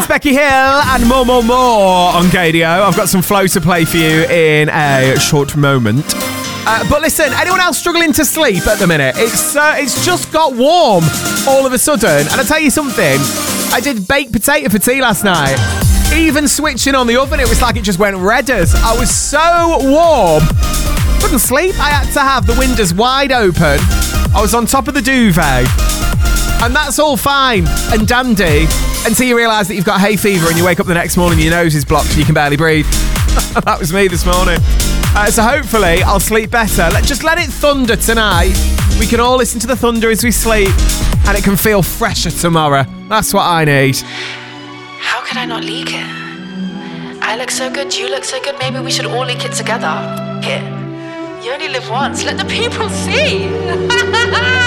Becky Hill and more on KDO. I've got some flow to play for you in a short moment. But listen, anyone else struggling to sleep at the minute? It's just got warm all of a sudden. And I'll tell you something, I did baked potato for tea last night. Even switching on the oven, it was like it just went redders. I was so warm. Couldn't sleep. I had to have the windows wide open. I was on top of the duvet. And that's all fine and dandy until you realise that you've got hay fever and you wake up the next morning and your nose is blocked and you can barely breathe. That was me this morning. So hopefully I'll sleep better. Just let it thunder tonight. We can all listen to the thunder as we sleep and it can feel fresher tomorrow. That's what I need. How could I not leak it? I look so good, you look so good, maybe we should all leak it together. Here. You only live once, let the people see.